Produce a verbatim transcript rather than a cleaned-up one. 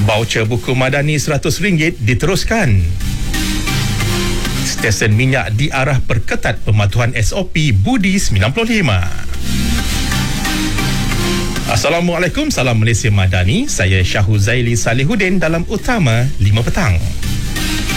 Baucer buku Madani seratus ringgit diteruskan. Stesen minyak diarah perketat pematuhan S O P Budi sembilan puluh lima. Assalamualaikum, salam Malaysia Madani. Saya Syahuzaili Salihuddin dalam Utama lima Petang.